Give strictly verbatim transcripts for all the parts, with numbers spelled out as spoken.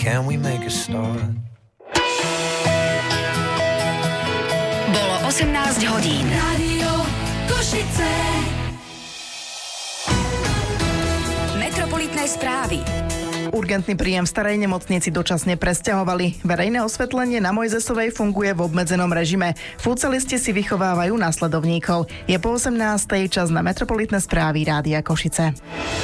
Can we make a start? Bolo osemnásť hodín. Rádio Košice. Metropolitné správy. Urgentný príjem v starej nemocnici dočasne presťahovali. Verejné osvetlenie na Mojzesovej funguje v obmedzenom režime. Futsalisti si vychovávajú následovníkov. Je po osemnástej, čas na Metropolitné správy Rádia Košice.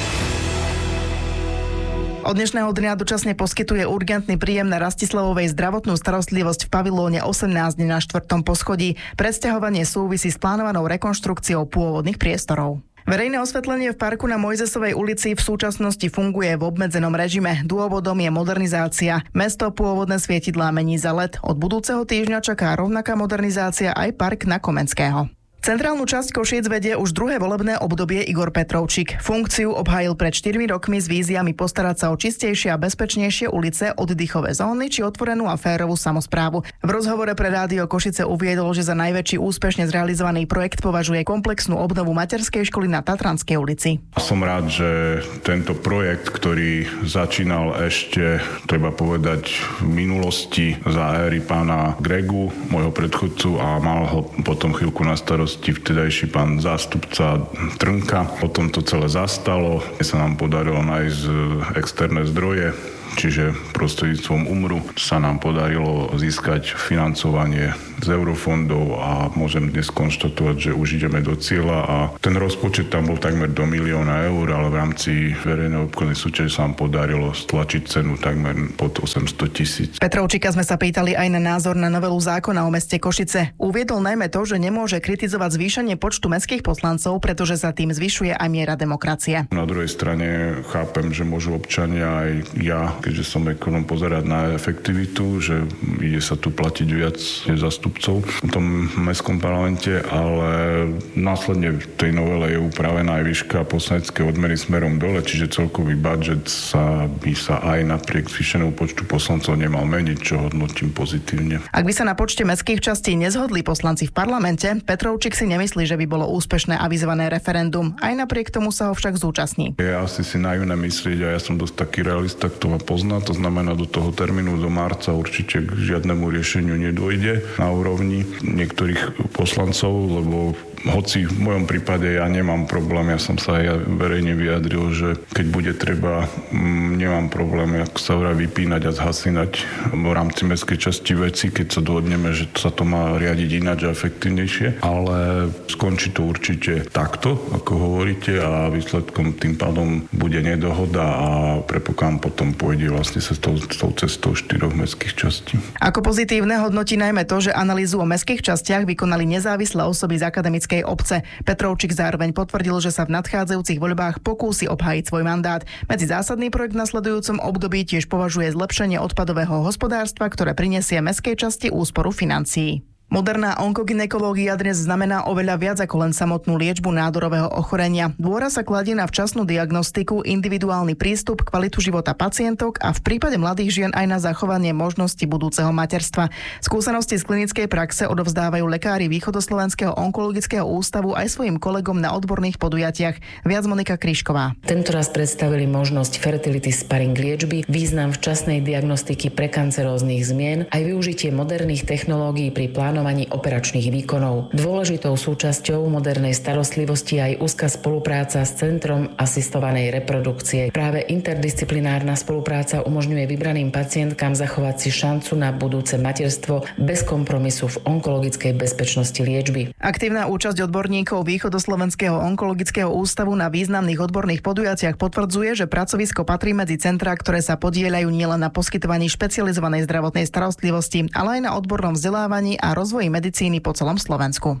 Od dnešného dňa dočasne poskytuje urgentný príjem na Rastislavovej zdravotnú starostlivosť v pavilóne osemnásť na štvrtom poschodí. Presťahovanie súvisí s plánovanou rekonštrukciou pôvodných priestorov. Verejné osvetlenie v parku na Mojzesovej ulici v súčasnosti funguje v obmedzenom režime. Dôvodom je modernizácia. Mesto pôvodné svietidlá mení za el é dé. Od budúceho týždňa čaká rovnaká modernizácia aj park na Komenského. Centrálnu časť Košíc vedie už druhé volebné obdobie Igor Petrovčík. Funkciu obhájil pred štyrmi rokmi s víziami postarať sa o čistejšie a bezpečnejšie ulice, oddychové zóny či otvorenú a férovú samosprávu. V rozhovore pre Rádio Košice uviedol, že za najväčší úspešne zrealizovaný projekt považuje komplexnú obnovu materskej školy na Tatranskej ulici. Som rád, že tento projekt, ktorý začínal ešte, treba povedať, v minulosti za éry pána Gregu, môjho predchodcu, a mal ho potom chvíľku na starosti vtedajší pán zástupca Trnka. Potom to celé zastalo. Sa nám podarilo nájsť externé zdroje, čiže prostredníctvom UMRu sa nám podarilo získať financovanie z eurofondov a môžem dnes konštatovať, že už ideme do cieľa a ten rozpočet tam bol takmer do milióna eur, ale v rámci verejnej obchodnej súťaže sa nám podarilo stlačiť cenu takmer pod osemsto tisíc. Petrovčíka sme sa pýtali aj na názor na novelu zákona o meste Košice. Uviedol najmä to, že nemôže kritizovať zvýšenie počtu mestských poslancov, pretože sa tým zvyšuje aj miera demokracie. Na druhej strane chápem, že môžu občania aj ja, keďže som ekonom, pozerať na efektivitu, že ide sa tu platiť viac zastupcov v tom mestskom parlamente, ale následne v tej novele je upravená aj výška poslaneckej odmeny smerom dole, čiže celkový budžet sa by sa aj napriek zvýšenému počtu poslancov nemal meniť, čo hodnotím pozitívne. Ak by sa na počte mestských častí nezhodli poslanci v parlamente, Petrovčík si nemyslí, že by bolo úspešné avizované referendum. Aj napriek tomu sa ho však zúčastní. Je asi si naivné myslieť, a ja som dosť taký realista, kto ma pozná, to znamená, do toho termínu do marca určite k žiadnemu riešeniu nedôjde na úrovni niektorých poslancov, lebo hoci v mojom prípade ja nemám problém, ja som sa aj verejne vyjadril, že keď bude treba, nemám problém, ako sa vraj vypínať a zhasinať v rámci mestskej časti veci, keď sa dohodneme, že sa to má riadiť ináč a efektívnejšie, ale skončí to určite takto, ako hovoríte, a výsledkom tým pádom bude nedohoda a prepokám potom pôjde vlastne sa s tou, s tou cestou štyroch mestských častí. Ako pozitívne hodnotí najmä to, že analýzu o mestských častiach vykonali nezávislé osoby z akademickej obce. Petrovčík zároveň potvrdil, že sa v nadchádzajúcich voľbách pokúsi obhájiť svoj mandát. Medzi zásadný projekt v nasledujúcom období tiež považuje zlepšenie odpadového hospodárstva, ktoré prinesie mestskej časti úsporu financií. Moderná onkogynekológia dnes znamená oveľa viac ako len samotnú liečbu nádorového ochorenia. Dôraz sa kladie na včasnú diagnostiku, individuálny prístup, kvalitu života pacientok a v prípade mladých žien aj na zachovanie možnosti budúceho materstva. Skúsenosti z klinickej praxe odovzdávajú lekári Východoslovenského onkologického ústavu aj svojim kolegom na odborných podujatiach. Viac Monika Kryšková. Tento raz predstavili možnosť fertility sparing liečby, význam včasnej diagnostiky prekanceróznych zmien aj využitie moderných technológií pri plánovaní operačných výkonov. Dôležitou súčasťou modernej starostlivosti je aj úzka spolupráca s Centrom asistovanej reprodukcie. Práve interdisciplinárna spolupráca umožňuje vybraným pacientkám zachovať si šancu na budúce materstvo bez kompromisu v onkologickej bezpečnosti liečby. Aktívna účasť odborníkov Východoslovenského onkologického ústavu na významných odborných podujatiach potvrdzuje, že pracovisko patrí medzi centrá, ktoré sa podieľajú nielen na poskytovaní špecializovanej zdravotnej starostlivosti, ale aj na odbornom vzdelávaní a rozvoji medicíny po celom Slovensku.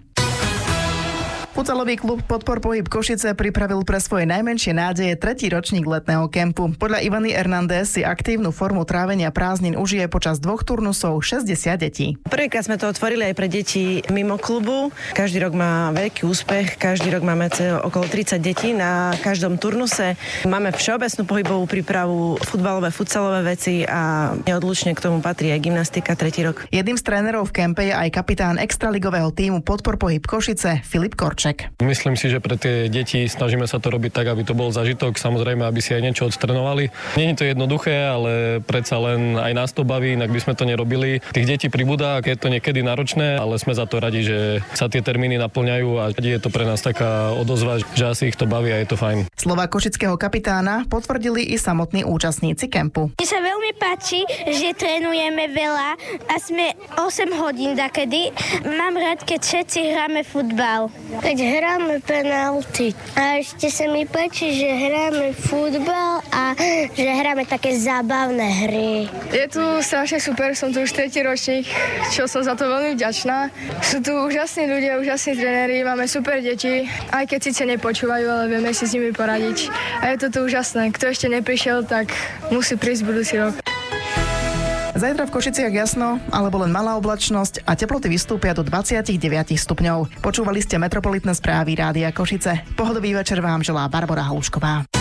Futsalový klub Podpor Pohyb Košice pripravil pre svoje najmenšie nádeje tretí ročník letného kempu. Podľa Ivany Hernández si aktívnu formu trávenia prázdnin užije počas dvoch turnusov šesťdesiat detí. Prvýkrát sme to otvorili aj pre deti mimo klubu. Každý rok má veľký úspech, každý rok máme okolo tridsať detí na každom turnuse. Máme všeobecnú pohybovú prípravu, futbalové, futsalové veci a neodlučne k tomu patrí aj gymnastika tretí rok. Jedným z trénerov v kempe je aj kapitán extraligového tímu Podpor Pohyb Košice Filip Korčok. Jurček. Myslím si, že pre tie deti snažíme sa to robiť tak, aby to bol zážitok, samozrejme, aby si aj niečo odtrenovali. Nie je to jednoduché, ale predsa len aj nás to baví, inak by sme to nerobili. Tých detí pribúda, je to niekedy náročné, ale sme za to radi, že sa tie termíny naplňajú a je to pre nás taká odozva, že asi ich to baví a je to fajn. Slová košického kapitána potvrdili i samotní účastníci kempu. Mne sa veľmi páči, že trénujeme veľa a sme osem hodín dakedy. Mám rád, keď všetci hráme futbal. Keď hráme penalty. A ešte sa mi páči, že hráme futbal a že hráme také zábavné hry. Je tu strašne super, som tu už tretí ročník, čo som za to veľmi vďačná. Sú tu úžasní ľudia, úžasní tréneri, máme super deti, aj keď síce nepočúvajú, ale vieme si s nimi poradiť. A je to tu úžasné. Kto ešte neprišiel, tak musí prísť budúci rok. Zajtra v Košiciach jasno, alebo len malá oblačnosť a teploty vystúpia do dvadsaťdeväť stupňov. Počúvali ste metropolitné správy Rádia Košice. Pohodový večer vám želá Barbora Holušková.